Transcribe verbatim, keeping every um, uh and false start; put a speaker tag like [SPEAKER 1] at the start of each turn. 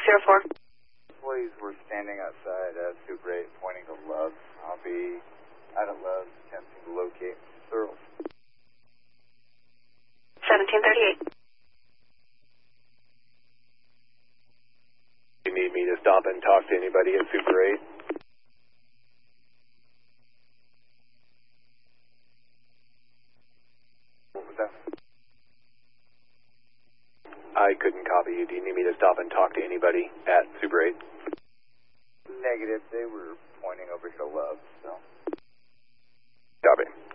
[SPEAKER 1] zero four.
[SPEAKER 2] Employees were standing outside at Super eight pointing to Loves. I'll be out at Loves attempting to locate Searles.
[SPEAKER 1] seventeen thirty-eight.
[SPEAKER 3] You need me to stop and talk to anybody at Super eight?
[SPEAKER 2] What was that?
[SPEAKER 3] I couldn't copy you. Do you need me to stop and talk to anybody at Super eight?
[SPEAKER 2] Negative. They were pointing over to Loves, so.
[SPEAKER 3] Copy.